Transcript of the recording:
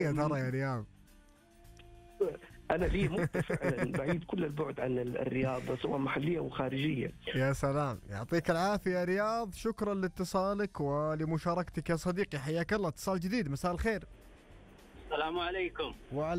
يا ترى يا رياض؟ أنا لي مدة فعلا بعيد كل البعد عن الرياضة سواء محلية أو خارجية. يا سلام، يعطيك العافية يا رياض، شكرا لاتصالك ولمشاركتك يا صديقي، حياك الله. اتصال جديد، مساء الخير. السلام عليكم. وعليكم